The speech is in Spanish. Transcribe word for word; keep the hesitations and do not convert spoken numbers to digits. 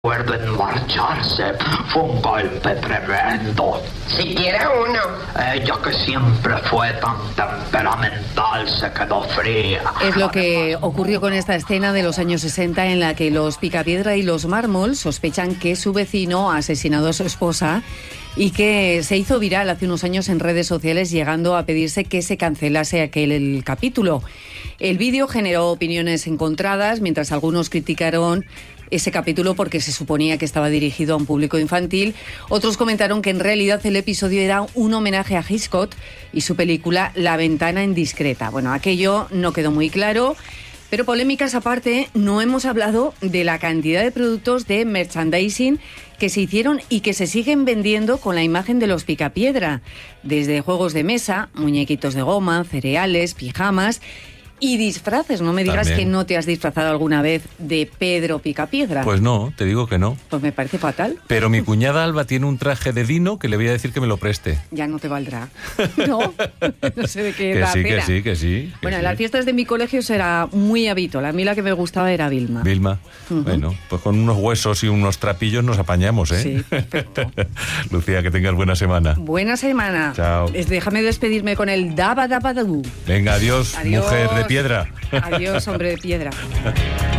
acuerdo en marcharse. Fue un golpe tremendo. Siquiera uno. Ella, que siempre fue tan temperamental, se quedó fría. Es lo que ocurrió con esta escena de los años sesenta en la que los Picapiedra y los Mármol sospechan que su vecino ha asesinado a su esposa y que se hizo viral hace unos años en redes sociales, llegando a pedirse que se cancelase aquel el capítulo. El vídeo generó opiniones encontradas, mientras algunos criticaron ese capítulo porque se suponía que estaba dirigido a un público infantil. Otros comentaron que en realidad el episodio era un homenaje a Hitchcock y su película La ventana indiscreta. Bueno, aquello no quedó muy claro, pero polémicas aparte, no hemos hablado de la cantidad de productos de merchandising que se hicieron y que se siguen vendiendo con la imagen de los Picapiedra, desde juegos de mesa, muñequitos de goma, cereales, pijamas y disfraces. No me digas También. que no te has disfrazado alguna vez de Pedro Picapiedra. Pues no, te digo que no. Pues me parece fatal. Pero mi cuñada Alba tiene un traje de Dino que le voy a decir que me lo preste. Ya no te valdrá. No, no sé de qué Que la sí, que pena. sí, que sí. que Bueno, en sí. las fiestas de mi colegio era muy habitual. A mí la que me gustaba era Vilma. Vilma. Ujú. Bueno, pues con unos huesos y unos trapillos nos apañamos, ¿eh? Sí, perfecto. Lucía, que tengas buena semana. Buena semana. Chao. Es- Déjame despedirme con el daba daba dadu. Venga, adiós, Adiós. mujer de piedra. Adiós, hombre de piedra.